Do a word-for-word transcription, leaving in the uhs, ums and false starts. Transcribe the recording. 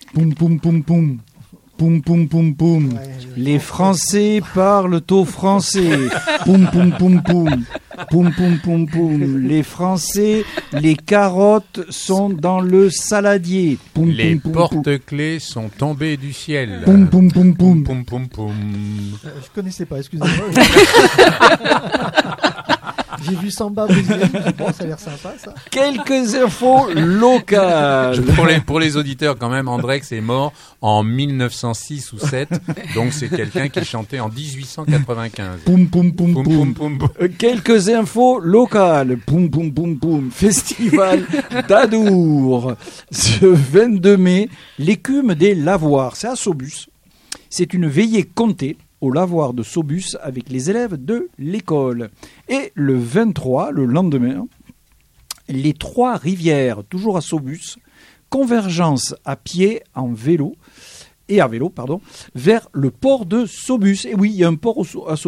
Poum poum poum poum. Poum poum poum poum. Ouais, Les Français parlent au français. Poum poum poum poum. Poum poum poum poum. Les Français, les carottes sont dans le saladier. Poum, Les poum, poum, poum. porte-clés sont tombés du ciel. Poum poum poum poum. Poum, poum, poum. Euh, je connaissais pas, excusez-moi. J'ai vu Samba brésilienne, je me suis dit, bon, ça a l'air sympa ça. Quelques infos locales. Pour les, pour les auditeurs quand même, Andrex est mort en mille neuf cent six ou sept, donc c'est quelqu'un qui chantait en dix-huit cent quatre-vingt-quinze. Poum poum poum Poum, poum. poum, poum, poum. Euh, Quelques infos locales. Poum poum poum poum. Festival d'Adour. Ce vingt-deux mai, l'écume des lavoirs. C'est à Saubus. C'est une veillée comptée au lavoir de Saubus avec les élèves de l'école. Et le vingt-trois, le lendemain, les trois rivières, toujours à Saubus, convergence à pied, en vélo, et à vélo, pardon, vers le port de Saubus. Et oui, il y a un port au- à Saubus.